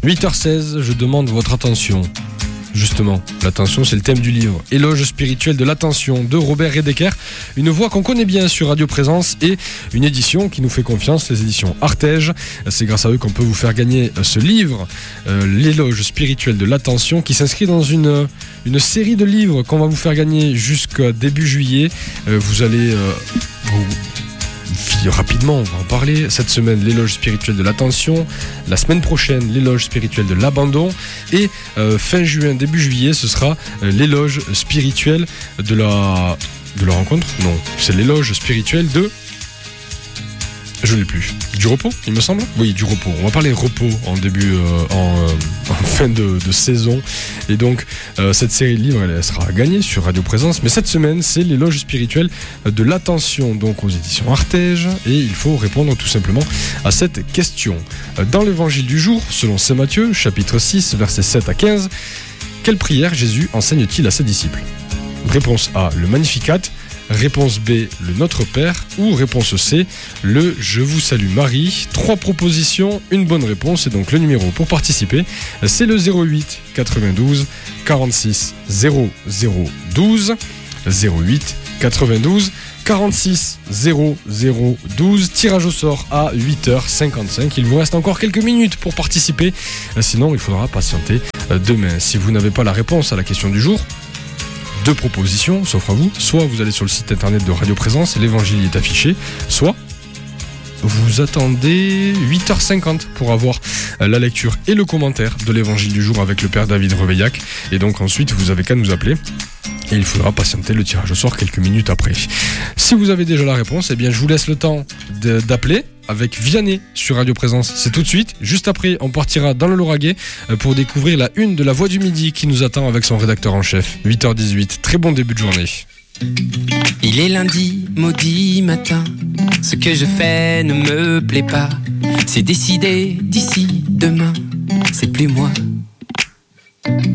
8h16, je demande votre attention. Justement, l'attention, c'est le thème du livre. Éloge spirituel de l'attention de Robert Redeker, une voix qu'on connaît bien sur Radio Présence et une édition qui nous fait confiance, les éditions Artege. C'est grâce à eux qu'on peut vous faire gagner ce livre, l'éloge spirituel de l'attention, qui s'inscrit dans une série de livres qu'on va vous faire gagner jusqu'à début juillet. Vous allez rapidement, on va en parler. Cette semaine, l'éloge spirituel de l'attention. La semaine prochaine, l'éloge spirituel de l'abandon. Et fin juin, début juillet, ce sera l'éloge spirituel de la rencontre. Non, c'est l'éloge spirituel de... Je ne l'ai plus. Du repos, il me semble. Oui, du repos. On va parler repos en début, en fin de saison. Et donc, cette série de livres, elle sera gagnée sur Radio Présence. Mais cette semaine, c'est l'éloge spirituel de l'attention, donc aux éditions Artege. Et il faut répondre tout simplement à cette question. Dans l'évangile du jour, selon saint Matthieu, chapitre 6, versets 7 à 15, quelle prière Jésus enseigne-t-il à ses disciples ? Réponse A, le Magnificat. Réponse B, le Notre Père. Ou réponse C, le Je vous salue Marie. 3 propositions, une bonne réponse. Et donc le numéro pour participer, c'est le 08 92 46 00 12. 08 92 46 00 12. Tirage au sort à 8h55. Il vous reste encore quelques minutes pour participer. Sinon, il faudra patienter demain. Si vous n'avez pas la réponse à la question du jour, 2 propositions s'offrent à vous. Soit vous allez sur le site internet de Radio Présence, l'évangile y est affiché, soit vous attendez 8h50 pour avoir la lecture et le commentaire de l'évangile du jour avec le Père David Reveillac. Et donc ensuite, vous avez qu'à nous appeler. Et il faudra patienter le tirage au sort quelques minutes après. Si vous avez déjà la réponse, eh bien je vous laisse le temps d'appeler avec Vianney sur Radio Présence. C'est tout de suite. Juste après, on partira dans le Lauragais pour découvrir la une de La Voix du Midi qui nous attend avec son rédacteur en chef. 8h18. Très bon début de journée. Il est lundi, maudit matin. Ce que je fais ne me plaît pas. C'est décidé d'ici demain. C'est plus moi.